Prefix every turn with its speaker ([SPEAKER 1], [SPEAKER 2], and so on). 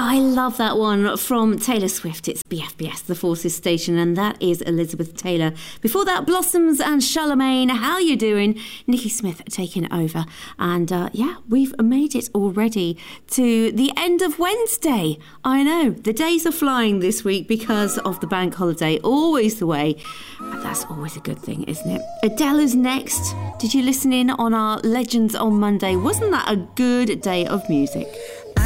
[SPEAKER 1] I love that one from Taylor Swift. It's BFBS, The Forces Station, and that is Elizabeth Taylor. Before that, Blossoms and Charlemagne. How you doing? Nikki Smith taking over. And we've made it already to the end of Wednesday. I know, the days are flying this week because of the bank holiday. Always the way. But that's always a good thing, isn't it? Adele is next. Did you listen in on our Legends on Monday? Wasn't that a good day of music?